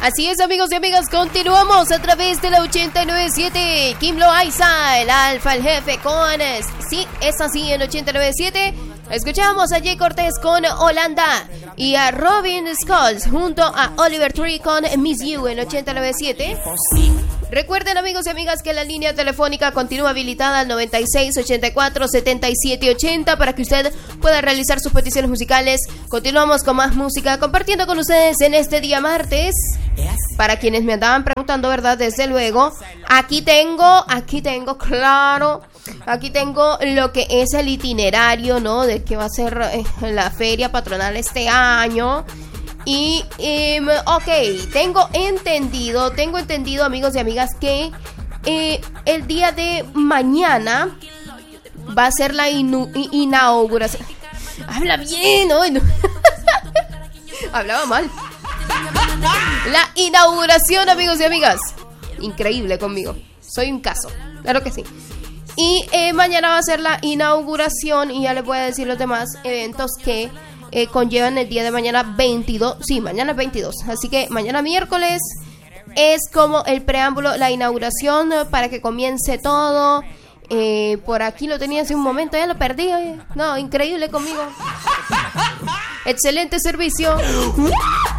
Así es, amigos y amigas, continuamos a través de la 89.7. Kim Loaiza, el alfa, el jefe con... Sí, es así, en 89.7. Escuchamos a Jay Cortés con Holanda y a Robin Scholes junto a Oliver Tree con Miss You en 89.7. Recuerden, amigos y amigas, que la línea telefónica continúa habilitada al 96 84 77 80 para que usted pueda realizar sus peticiones musicales. Continuamos con más música, compartiendo con ustedes en este día martes. Para quienes me andaban preguntando, ¿verdad? Desde luego, aquí tengo, claro, aquí tengo lo que es el itinerario, ¿no? De que va a ser la feria patronal este año. Y, ok, tengo entendido, amigos y amigas, que el día de mañana va a ser la inauguración. Habla bien, ¿no? Hablaba mal. La inauguración, amigos y amigas. Increíble conmigo. Soy un caso, claro que sí. Y mañana va a ser la inauguración y ya les voy a decir los demás eventos que conllevan el día de mañana 22. Sí, mañana es 22. Así que mañana miércoles es como el preámbulo, la inauguración para que comience todo. Por aquí lo tenía hace un momento, ya lo perdí. No, increíble conmigo. Excelente servicio.